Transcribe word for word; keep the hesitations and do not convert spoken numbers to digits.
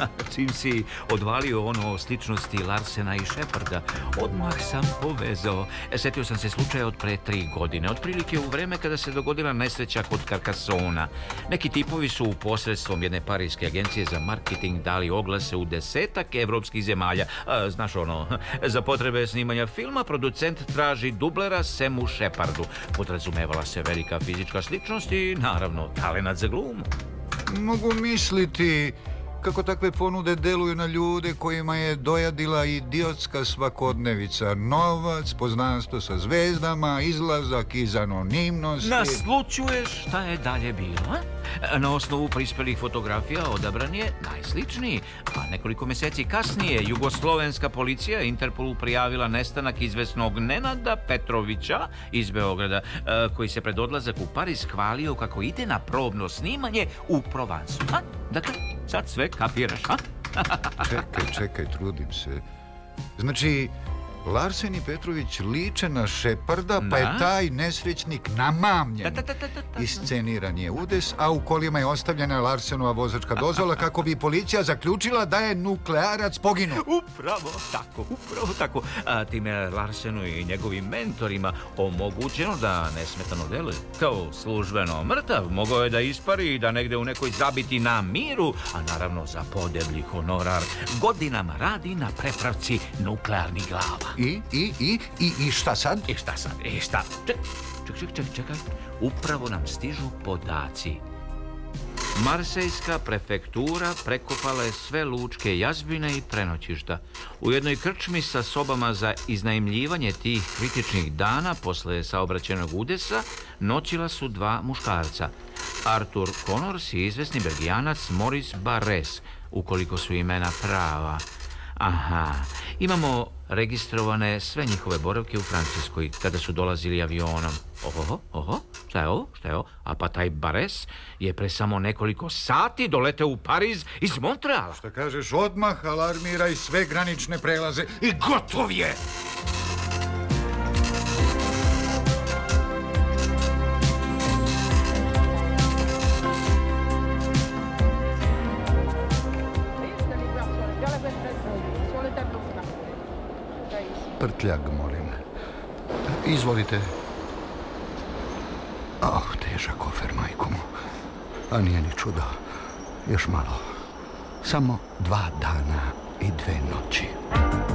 Čim si odvalio ono o sličnosti Larsena i Sheparda, odmah sam povezao. Setio sam se slučaja od pre tri godine, otprilike u vreme kada se dogodila nesreća kod Carcassona. Neki tipovi su u posredstvom jedne parijske agencije za marketing dali oglase u desetak evropskih zemalja. A, znaš ono, za potrebe snimanja filma producent traži dublera Samu Shepardu. Podrazumevala se velika fizička sličnost i naravno talenat za glumu. Mogu misliti kako takve ponude deluju na ljude kojima je dojadila idiotska svakodnevica. Novac, poznanstvo sa zvezdama, izlazak iz anonimnosti. Naslućuješ šta je dalje bilo, a? Na osnovu prispelih fotografija odabran je najsličniji. A nekoliko meseci kasnije jugoslovenska policija Interpolu prijavila nestanak izvesnog Nenada Petrovića iz Beograda, koji se pred odlazak u Pariz hvalio kako ide na probno snimanje u Provansu. A? Dakle, sad sve kapiraš, a? Čekaj, čekaj, trudim se. Znači, Larsen i Petrović liče na Sheparda, pa je taj nesrećnik namamljen. Isceniran je udes, a u kolima je ostavljena Larsenova vozačka dozvola kako bi policija zaključila da je nuklearac poginuo. Upravo tako, upravo tako. A time Larsenu i njegovim mentorima omogućeno da nesmetano deluje. Kao službeno mrtav, mogao je da ispari i da negde u nekoj zabiti na miru, a naravno za podeblji honorar godinama radi na prepravci nuklearnih glava. I, i, i, i, i šta sad? I šta sad? I šta? Ček, ček, ček, ček, čekaj. Upravo nam stižu podaci. Marsejska prefektura prekopala je sve lučke jazbine i prenoćišta. U jednoj krčmi sa sobama za iznajmljivanje tih kritičnih dana posle saobraćenog udesa noćila su dva muškarca. Arthur Connors i izvesni belgijanac Maurice Barres, ukoliko su imena prava. Aha, imamo registrovane sve njihove boravke u Francuskoj kada su dolazili avionom. Oho, oho, šta je ovo, šta je ovo? A pa taj Barres je pre samo nekoliko sati doleteo u Pariz iz Montreala. Šta kažeš, odmah alarmiraj sve granične prelaze i gotov je! Prtljag, molim. Izvolite. Oh, težak kofer, majko mu. A nije ni čudo. Još malo. Samo dva dana i dve noći.